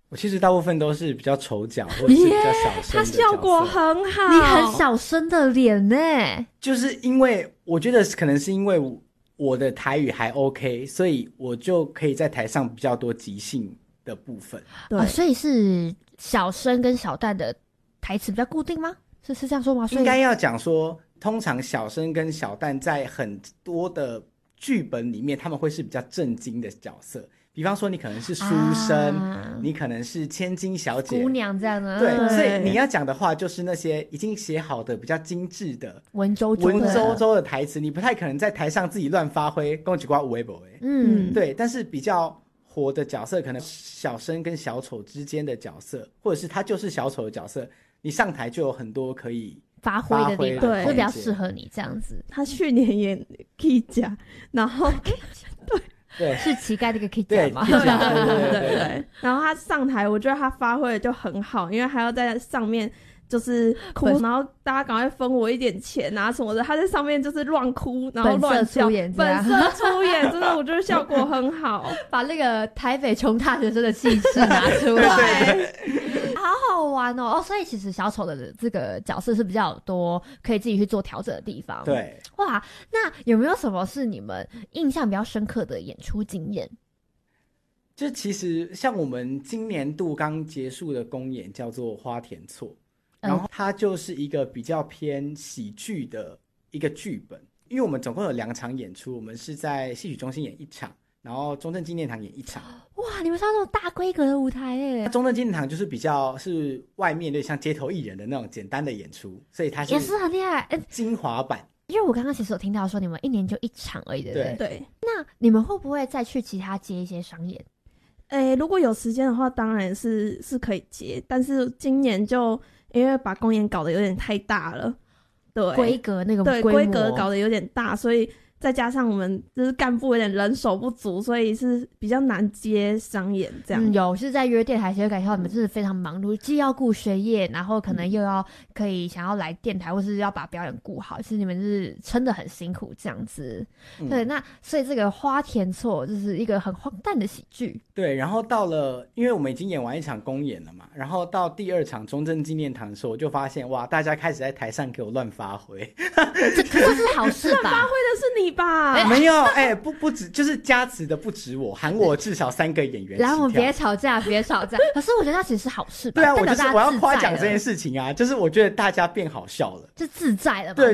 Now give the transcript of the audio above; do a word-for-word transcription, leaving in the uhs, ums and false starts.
我其实大部分都是比较丑角或者是比较小声的角色， 他效果很好， 你很小声的脸呢。 就是因为我觉得可能是因为我的台语还 OK， 所以我就可以在台上比较多即兴的部分。 对、 哦，所以是小生跟小旦的台词比较固定吗？是是这样说吗？所以应该要讲说，通常小生跟小旦在很多的剧本里面，他们会是比较正经的角色。比方说你可能是书生、啊、你可能是千金小姐姑娘这样的， 对，所以你要讲的话就是那些已经写好的比较精致的文绉绉文绉绉的台词，你不太可能在台上自己乱发挥讲一挂有的没的。 嗯， 对，但是比较活的角色，可能小生跟小丑之间的角色，或者是他就是小丑的角色，你上台就有很多可以发挥的地方， 对， 就比较适合你这样子。 他去年演 K 甲，然后对。 对， 是乞丐这个 K 甲吗？ 对对对对对对。然后他上台，我觉得他发挥的就很好，因为还要在上面就是哭，然后大家赶快分我一点钱啊什么的。他在上面就是乱哭，然后乱叫，本色出演，真的我觉得效果很好， 把那个台北穷大学生的气势拿出来。对，好好玩哦！哦，所以其实小丑的这个角色是比较多可以自己去做调整的地方。 对， 哇，那有没有什么是你们印象比较深刻的演出经验？ 就其实像我们今年度刚结束的公演叫做《花田错》，然后它就是一个比较偏喜剧的一个剧本，因为我们总共有两场演出，我们是在戏曲中心演一场，然后中正纪念堂演一场。 哇，你们上那种大规格的舞台耶！ 中正纪念堂就是比较是外面就像街头艺人的那种简单的演出，所以它是也是很厉害， 精华版。 因为我刚刚其实有听到说你们一年就一场而已，对不对？ 对。 那你们会不会再去其他接一些商演？ 诶，如果有时间的话，当然是是可以接，但是今年就因为把公演搞得有点太大了，对， 规格那个对规格搞得有点大，所以再加上我们就是干部有点人手不足，所以是比较难接商演这样。 嗯、有是在约电台，其实感觉到你们真的非常忙碌，既要顾学业，然后可能又要可以想要来电台，或是要把表演顾好，其实你们是撑得很辛苦这样子。嗯、对，那所以这个花田错就是一个很荒诞的喜剧。 对，然后到了，因为我们已经演完一场公演了嘛，然后到第二场中正纪念堂的时候，我就发现哇，大家开始在台上给我乱发挥， 这这是好事吧？ 乱发挥的是你吧？ 欸、没有，哎、欸，不不止，就是加持的不止我，喊我至少三个演员。 然后我们别吵架，别吵架。可是我觉得那其实是好事吧？ 对啊，我就是我要夸奖这件事情啊，就是我觉得大家变好笑了， 就自在了嘛。 对。